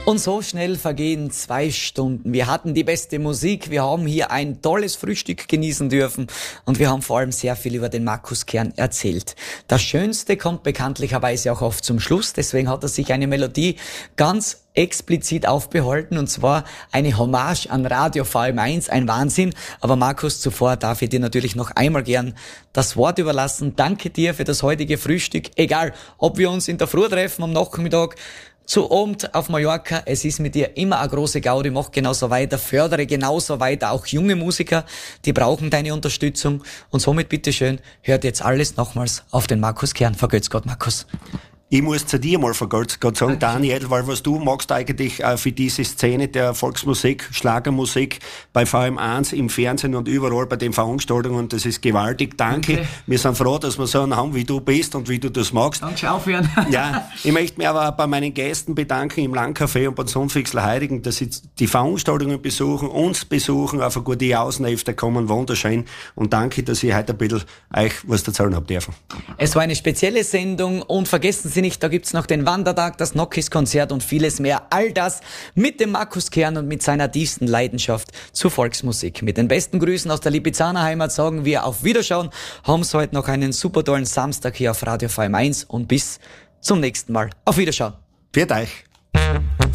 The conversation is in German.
Und so schnell vergehen 2 Stunden. Wir hatten die beste Musik, wir haben hier ein tolles Frühstück genießen dürfen und wir haben vor allem sehr viel über den Markus Kern erzählt. Das Schönste kommt bekanntlicherweise auch oft zum Schluss, deswegen hat er sich eine Melodie ganz explizit aufbehalten, und zwar eine Hommage an Radio VM1, ein Wahnsinn. Aber Markus, zuvor darf ich dir natürlich noch einmal gern das Wort überlassen. Danke dir für das heutige Frühstück, egal ob wir uns in der Früh treffen, am Nachmittag, zu Abend auf Mallorca. Es ist mit dir immer eine große Gaudi, mach genauso weiter, fördere genauso weiter auch junge Musiker, die brauchen deine Unterstützung, und somit bitteschön, hört jetzt alles nochmals auf den Markus Kern. Vergelt's Gott, Markus. Ich muss zu dir mal vergelt's Gott sagen, Daniel, weil was du magst eigentlich für diese Szene der Volksmusik, Schlagermusik bei VM1 im Fernsehen und überall bei den Veranstaltungen, das ist gewaltig. Danke. Okay. Wir sind froh, dass wir so einen haben, wie du bist und wie du das magst. Danke, aufhören. Ja, ich möchte mich aber auch bei meinen Gästen bedanken im Landcafé und bei Sonnfixler Heiligen, dass sie die Veranstaltungen besuchen, uns besuchen, auf eine gute Außenhälfte kommen, wunderschön. Und danke, dass ich heute ein bisschen euch was erzählen habe dürfen. Es war eine spezielle Sendung, und vergessen Sie nicht, da gibt's noch den Wandertag, das Nockis-Konzert und vieles mehr. All das mit dem Markus Kern und mit seiner tiefsten Leidenschaft zur Volksmusik. Mit den besten Grüßen aus der Lipizzaner Heimat sagen wir auf Wiederschauen. Haben Sie heute noch einen super tollen Samstag hier auf Radio VM1 und bis zum nächsten Mal. Auf Wiederschauen. Viert euch.